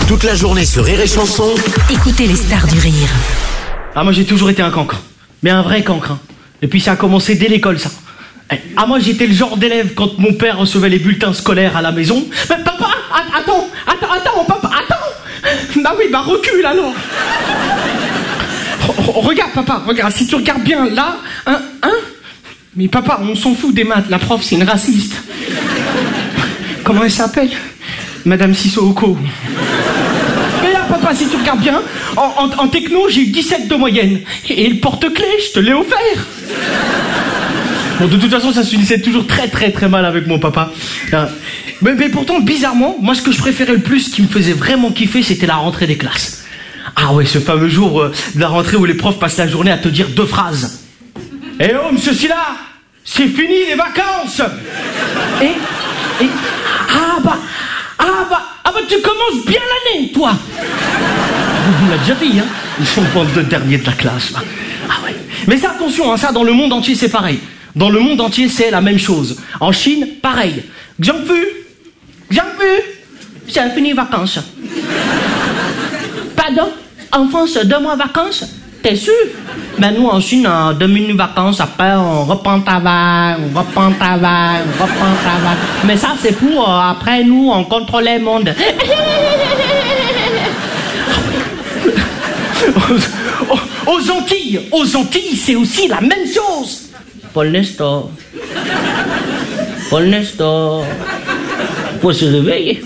Toute la journée sur Rire et Chanson. Écoutez les stars du rire. Ah, moi j'ai toujours été un cancre. Mais un vrai cancre. Et puis ça a commencé dès l'école, ça. Ah, moi j'étais le genre d'élève quand mon père recevait les bulletins scolaires à la maison. Mais papa, attends, papa, attends. Bah oui, bah recule alors. Regarde papa, regarde, si tu regardes bien là, hein. Mais papa, on s'en fout des maths, la prof c'est une raciste. Comment elle s'appelle? Madame Sissoko. Mais là papa, si tu regardes bien, en techno j'ai eu 17 de moyenne. Et le porte-clés, je te l'ai offert. Bon, de toute façon, ça se finissait toujours très très très mal avec mon papa. Mais pourtant, bizarrement, moi ce que je préférais le plus, ce qui me faisait vraiment kiffer, c'était la rentrée des classes. Ah ouais, ce fameux jour de la rentrée où les profs passent la journée à te dire 2 phrases. Eh oh, monsieur Silla, c'est fini les vacances. Et tu commences bien l'année, toi. On l'a déjà dit, hein. Ils sont pas le dernier de la classe, là. Ah ouais. Mais ça, attention, hein, ça, dans le monde entier, c'est pareil. Dans le monde entier, c'est la même chose. En Chine, pareil. Xiangfu, c'est fini les vacances. Pardon? En France, 2 mois de vacances? T'es sûr? Ben nous, en Chine, 2 minutes de vacances, après, on reprend le travail. Mais ça, c'est pour, après, nous, on contrôle le monde. Aux Antilles, c'est aussi la même chose. Paul Nestor, faut se réveiller.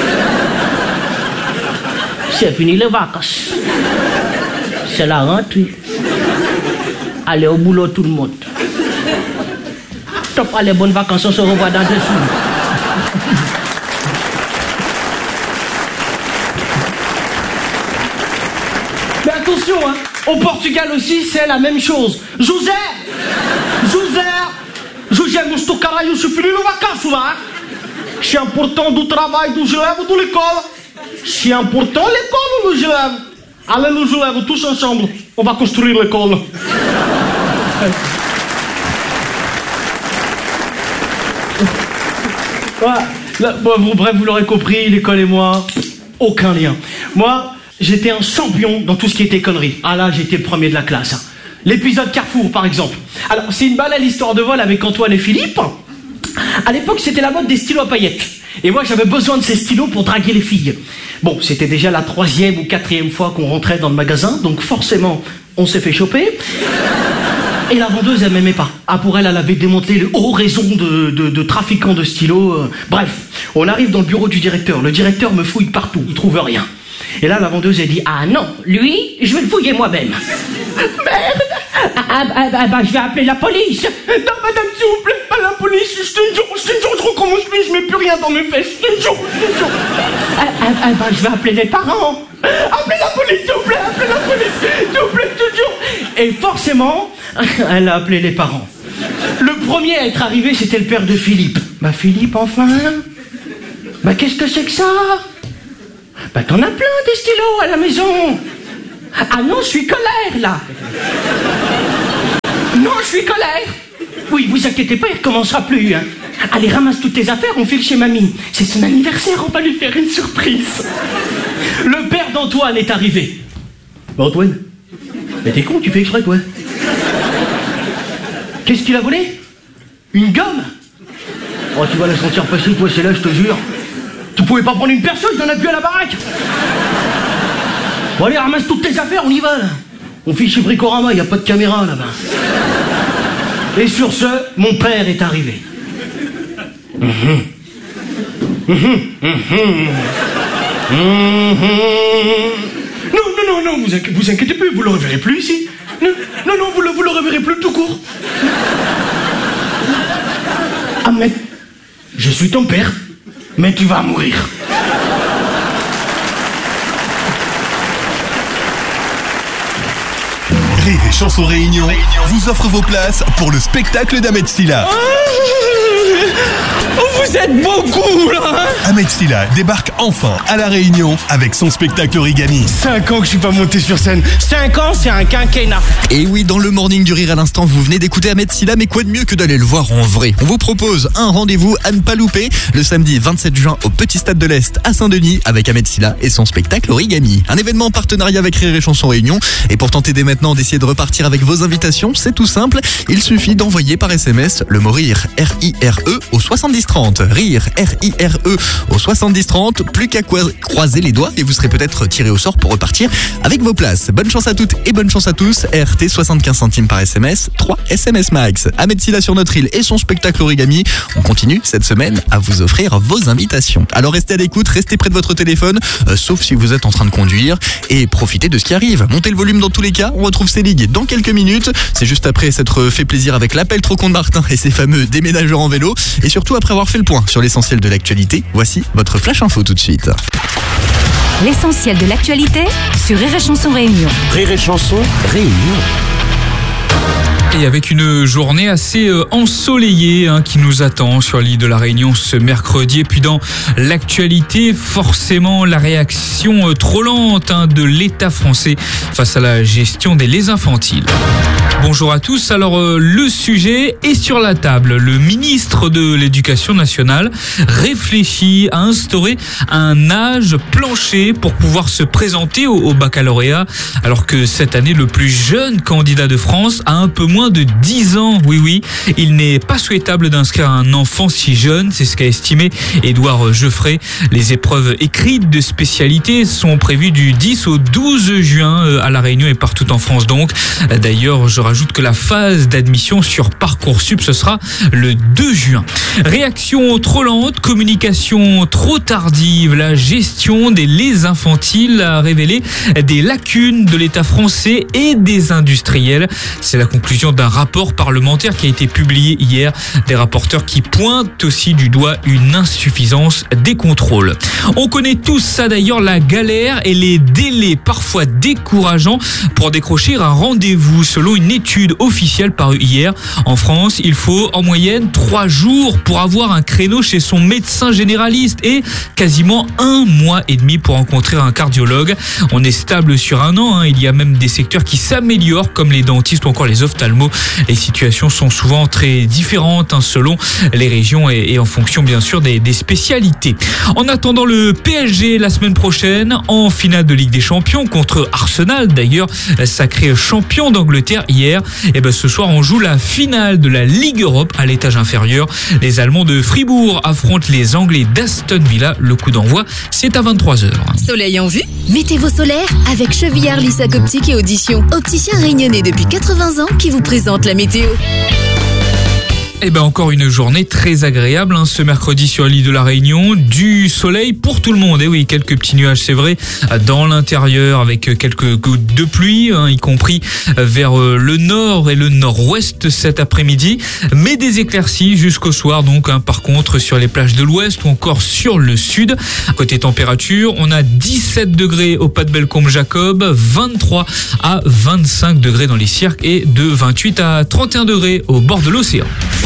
C'est fini les vacances. C'est la rentrée. Allez au boulot tout le monde. T'as pas les bonnes vacances, on se revoit dans 2 jours. Mais attention, hein, au Portugal aussi, c'est la même chose. José, mas tu caralho, se fini les vacances, là. C'est important du travail, do gelado, de l'école. C'est important l'école ou le gelado? Allez, le gelado, tous ensemble. On va construire l'école. Bref, vous l'aurez compris, l'école et moi, aucun lien. Moi, j'étais un champion dans tout ce qui était conneries. Ah là, j'étais le premier de la classe. Hein. L'épisode Carrefour, par exemple. Alors, c'est une banale histoire de vol avec Antoine et Philippe. À l'époque, c'était la mode des stylos à paillettes. Et moi, j'avais besoin de ces stylos pour draguer les filles. Bon, c'était déjà la 3e ou 4e fois qu'on rentrait dans le magasin, donc forcément, on s'est fait choper. Et la vendeuse, elle m'aimait pas. Ah, pour elle, elle avait démantelé le haut réseau de trafiquants de stylos. Bref, on arrive dans le bureau du directeur. Le directeur me fouille partout, il trouve rien. Et là, la vendeuse, elle dit, ah non, lui, je vais le fouiller moi-même. Merde. Je vais appeler la police. Non, madame, s'il vous plaît, pas la police. Je te jure, je recommence plus, je mets plus rien dans mes fesses. Je te jure. Je vais appeler les parents. Appelez la police, s'il vous plaît, appelez la police. S'il vous plaît, je te jure. Et forcément, elle a appelé les parents. Le premier à être arrivé, c'était le père de Philippe. Bah, Philippe, enfin. Bah, qu'est-ce que c'est que ça? Bah, t'en as plein des stylos à la maison. Ah non, je suis colère, là. Non, je suis colère. Oui, vous inquiétez pas, il recommencera plus, hein. Allez, ramasse toutes tes affaires, on file chez mamie. C'est son anniversaire, on va lui faire une surprise. Le père d'Antoine est arrivé. Bah, Antoine, mais t'es con, tu fais exprès, toi. Qu'est-ce qu'il a volé? Une gomme? Oh, tu vas la sentir passer, toi, c'est là, je te jure. Tu pouvais pas prendre une personne, t'en as plus à la baraque. Bon, allez, ramasse toutes tes affaires, on y va, là. On file chez Bricorama, y a pas de caméra, là-bas. Et sur ce, mon père est arrivé. Non, vous inquiétez plus, vous le reverrez plus ici. Non, vous le reverrez plus tout court. Ah, mais je suis ton père, mais tu vas mourir. Rire et Chanson Réunion vous offre vos places pour le spectacle d'Ahmed Silla. Vous êtes beaucoup là, hein. Ahmed Silla débarque enfin à La Réunion avec son spectacle Origami. 5 ans que je suis pas monté sur scène. 5 ans, c'est un quinquennat. Et oui, dans le Morning du Rire à l'instant, vous venez d'écouter Ahmed Silla, mais quoi de mieux que d'aller le voir en vrai? On vous propose un rendez-vous à ne pas louper le samedi 27 juin au Petit Stade de l'Est à Saint-Denis avec Ahmed Silla et son spectacle Origami. Un événement en partenariat avec Rire et Chanson Réunion. Et pour tenter dès maintenant d'essayer de repartir avec vos invitations, c'est tout simple. Il suffit d'envoyer par SMS le mot RIRE, R-I-R-E au 7030. RIRE, R-I-R-E au 7030. Plus qu'à croiser les doigts et vous serez peut-être tiré au sort pour repartir avec vos places. Bonne chance à toutes et bonne chance à tous. RT 75 centimes par SMS, 3 SMS max. Ahmed Silla sur notre île et son spectacle Origami. On continue cette semaine à vous offrir vos invitations. Alors restez à l'écoute, restez près de votre téléphone, sauf si vous êtes en train de conduire, et profitez de ce qui arrive. Montez le volume dans tous les cas. On retrouve Célig dans quelques minutes. C'est juste après s'être fait plaisir avec l'appel trop con de Martin et ses fameux déménageurs en vélo. Et surtout après avoir fait le point sur l'essentiel de l'actualité. Voici votre flash info tout de suite. L'essentiel de l'actualité sur Rire et Chanson Réunion. Rire et Chanson Réunion. Et avec une journée assez ensoleillée qui nous attend sur l'île de la Réunion ce mercredi. Et puis dans l'actualité, forcément la réaction trop lente de l'État français face à la gestion des laits infantiles. Bonjour à tous, alors le sujet est sur la table. Le ministre de l'Éducation nationale réfléchit à instaurer un âge plancher pour pouvoir se présenter au baccalauréat, alors que cette année le plus jeune candidat de France a un peu moins de 10 ans. Oui, il n'est pas souhaitable d'inscrire un enfant si jeune, c'est ce qu'a estimé Édouard Geoffrey. Les épreuves écrites de spécialité sont prévues du 10 au 12 juin à La Réunion et partout en France donc. D'ailleurs, je rajoute que la phase d'admission sur Parcoursup, ce sera le 2 juin. Réaction trop lente, communication trop tardive, la gestion des laits infantiles a révélé des lacunes de l'État français et des industriels. C'est la conclusion d'un rapport parlementaire qui a été publié hier. Des rapporteurs qui pointent aussi du doigt une insuffisance des contrôles. On connaît tous ça d'ailleurs, la galère et les délais parfois décourageants pour décrocher un rendez-vous. Selon une étude officielle parue hier, en France, il faut en moyenne 3 jours pour avoir un créneau chez son médecin généraliste et quasiment 1 mois et demi pour rencontrer un cardiologue. On est stable sur 1 an. Il y a même des secteurs qui s'améliorent comme les dentistes ou encore les ophtalmos. Les situations sont souvent très différentes selon les régions et en fonction bien sûr des spécialités. En attendant le PSG la semaine prochaine en finale de Ligue des Champions contre Arsenal, d'ailleurs sacré champion d'Angleterre hier, et ce soir on joue la finale de la Ligue Europe à l'étage inférieur. Les Allemands de Fribourg affrontent les Anglais d'Aston Villa. Le coup d'envoi c'est à 23h. Soleil en vue? Mettez vos solaires avec Chevillard, Lissac Optique et Audition. Opticien réunionnais depuis 80 ans qui vous présente la météo. Encore une journée très agréable ce mercredi sur l'île de la Réunion. Du soleil pour tout le monde. Et oui, quelques petits nuages, c'est vrai, dans l'intérieur avec quelques gouttes de pluie, y compris vers le nord et le nord-ouest cet après-midi. Mais des éclaircies jusqu'au soir, donc par contre sur les plages de l'ouest ou encore sur le sud. Côté température, on a 17 degrés au Pas de Bellecombe-Jacob, 23 à 25 degrés dans les cirques et de 28 à 31 degrés au bord de l'océan.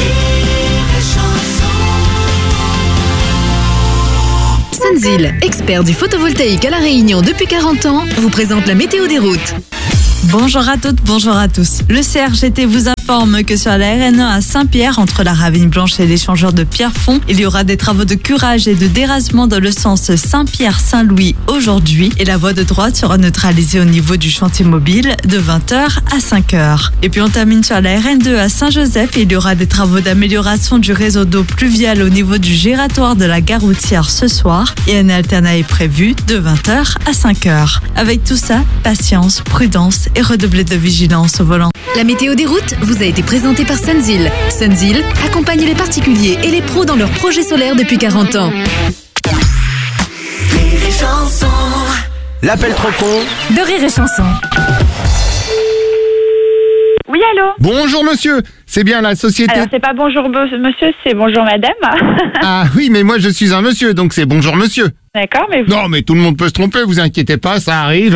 Sunzil, expert du photovoltaïque à La Réunion depuis 40 ans, vous présente la météo des routes. Bonjour à toutes, bonjour à tous. Le CRGT vous informe que sur la RN1 à Saint-Pierre, entre la Ravine Blanche et l'échangeur de Pierrefonds, il y aura des travaux de curage et de dérasement dans le sens Saint-Pierre-Saint-Louis aujourd'hui. Et la voie de droite sera neutralisée au niveau du chantier mobile de 20h à 5h. Et puis on termine sur la RN2 à Saint-Joseph. Il y aura des travaux d'amélioration du réseau d'eau pluviale au niveau du giratoire de la gare routière ce soir. Et un alternat est prévu de 20h à 5h. Avec tout ça, patience, prudence et redoubler de vigilance au volant. La météo des routes vous a été présentée par Sunzil. Sunzil accompagne les particuliers et les pros dans leurs projets solaires depuis 40 ans. Rire et Chanson. L'appel trop con De Rire et Chanson. Oui, allô? Bonjour monsieur, c'est bien la société... Alors c'est pas bonjour monsieur, c'est bonjour madame. Ah oui, mais moi je suis un monsieur, donc c'est bonjour monsieur. D'accord, mais... Non, mais tout le monde peut se tromper, vous inquiétez pas, ça arrive.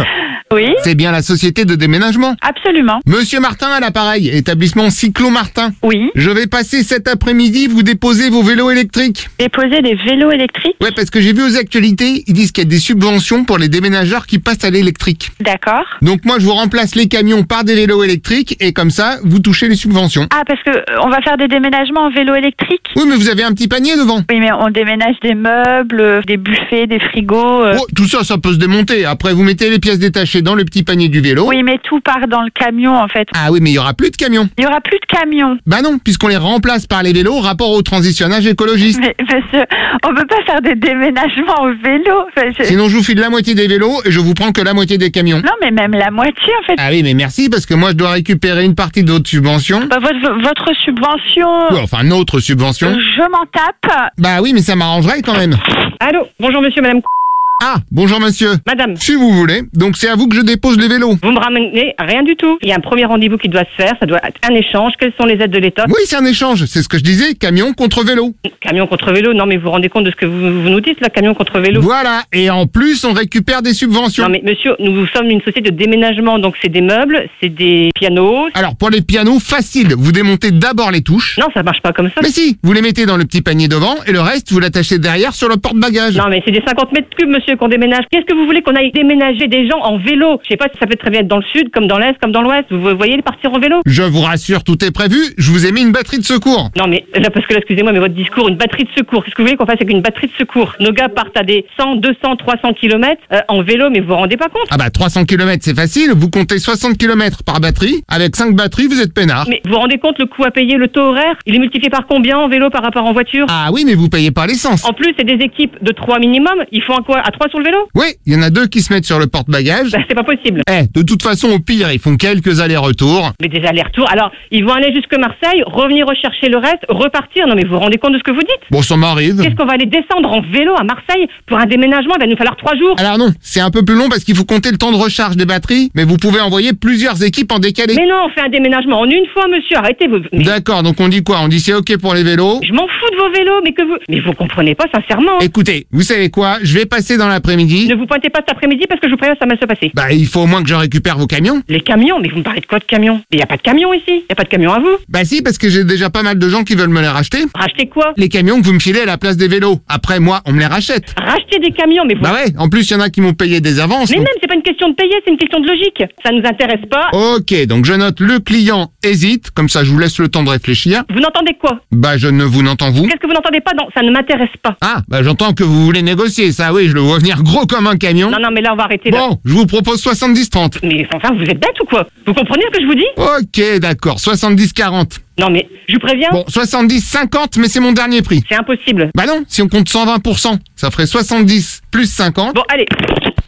Oui, C'est bien la société de déménagement. absolument. Monsieur Martin à l'appareil, établissement Cyclo Martin. Oui. Je vais passer cet après-midi vous déposer vos vélos électriques. Déposer des vélos électriques. Ouais, parce que j'ai vu aux actualités, ils disent qu'il y a des subventions pour les déménageurs qui passent à l'électrique. D'accord. Donc moi, je vous remplace les camions par des vélos électriques et comme ça, vous touchez les subventions. Ah, parce que on va faire des déménagements en vélo électrique. Oui, mais vous avez un petit panier devant. Oui, mais on déménage des meubles, des buffets, des frigos. Oh, tout ça, ça peut se démonter. Après, vous mettez les pièces détachées dans le petit panier du vélo. Oui, mais tout part dans le camion, en fait. Ah oui, mais il y aura plus de camions. Il y aura plus de camions. Bah non, puisqu'on les remplace par les vélos, rapport au transitionnage écologiste. Mais monsieur, on peut pas faire des déménagements au vélo. Enfin, Sinon, je vous file la moitié des vélos et je vous prends que la moitié des camions. Non, mais même la moitié, en fait. Ah oui, mais merci, parce que moi, je dois récupérer une partie de votre subvention. Bah, votre subvention, Ouais, enfin, notre subvention. je m'en tape. Bah oui, mais ça m'arrangerait quand même. Allô, bonjour monsieur, madame. Ah, bonjour monsieur. Madame, Si vous voulez. Donc c'est à vous que je dépose les vélos. vous me ramenez rien du tout. Il y a un premier rendez-vous qui doit se faire, ça doit être un échange. Quelles sont les aides de l'État? Oui, c'est un échange. C'est ce que je disais, camion contre vélo. Camion contre vélo, non mais vous vous rendez compte de ce que vous nous dites là, camion contre vélo? Voilà. Et en plus, on récupère des subventions. Non mais monsieur, nous sommes une société de déménagement, donc c'est des meubles, c'est des pianos. Alors pour les pianos, facile. Vous démontez d'abord les touches. Non, ça marche pas comme ça. Mais si, vous les mettez dans le petit panier devant et le reste, vous l'attachez derrière sur le porte-bagages. Non mais c'est des 50 mètres cubes monsieur qu'on déménage. Qu'est-ce que vous voulez qu'on aille déménager des gens en vélo? Je sais pas si ça peut très bien être dans le sud, comme dans l'est, comme dans l'ouest. Vous voyez les partir en vélo? Je vous rassure, tout est prévu. Je vous ai mis une batterie de secours. Non mais là, parce que là, excusez-moi, mais votre discours, une batterie de secours, qu'est-ce que vous voulez qu'on fasse avec une batterie de secours? Nos gars partent à des 100, 200, 300 km en vélo, mais vous vous rendez pas compte? Ah bah 300 km c'est facile, vous comptez 60 km par batterie. Avec 5 batteries, vous êtes peinard. Mais vous vous rendez compte le coût à payer, le taux horaire? Il est multiplié par combien en vélo par rapport en voiture? Ah oui, mais vous payez pas l'essence. En plus, c'est des équipes de 3 minimum. Ils font à quoi? À 3 sur le vélo? Oui, il y en a 2 qui se mettent sur le porte-bagages. Bah, c'est pas possible. De toute façon, au pire, ils font quelques allers-retours. Mais des allers-retours. Alors, ils vont aller jusque Marseille, revenir rechercher le reste, repartir. Non mais vous vous rendez compte de ce que vous dites? Bon, ça m'arrive. Qu'est-ce qu'on va aller descendre en vélo à Marseille pour un déménagement? Il va nous falloir 3 jours. Alors non, c'est un peu plus long parce qu'il faut compter le temps de recharge des batteries, mais vous pouvez envoyer plusieurs équipes en décalé. Mais non, on fait un déménagement en une fois, monsieur. Arrêtez vous. Mais D'accord, donc on dit quoi? On dit c'est ok pour les vélos. je m'en fous de vos vélos, mais vous comprenez pas sincèrement. Écoutez, vous savez quoi? Je vais passer dans l'après-midi. Ne vous pointez pas cet après-midi parce que je vous préviens, ça va se passer. Bah, il faut au moins que je récupère vos camions. Les camions? Mais vous me parlez de quoi de camions? Mais il y a pas de camions ici. Il y a pas de camions à vous. Bah si, parce que j'ai déjà pas mal de gens qui veulent me les racheter. Racheter quoi? Les camions que vous me filez à la place des vélos. Après, moi, on me les rachète. Racheter des camions? Mais vous... Bah ouais, en plus, il y en a qui m'ont payé des avances. Mais donc- même, c'est pas une question de payer, c'est une question de logique. Ça nous intéresse pas. Ok, donc je note le client hésite, comme ça je vous laisse le temps de réfléchir. Vous n'entendez quoi? Bah je ne vous n'entends vous. Qu'est-ce que vous n'entendez pas? Non, ça ne m'intéresse pas. Ah, bah j'entends que vous voulez négocier, ça oui, je le vois venir gros comme un camion. Non, mais là, on va arrêter. Là. Bon, je vous propose 70-30. Mais enfin, vous êtes bête ou quoi? Vous comprenez ce que je vous dis? Ok, d'accord, 70-40. Non, mais je vous préviens. Bon, 70-50, mais c'est mon dernier prix. C'est impossible. Bah non, si on compte 120%, ça ferait 70 plus 50. Bon, allez.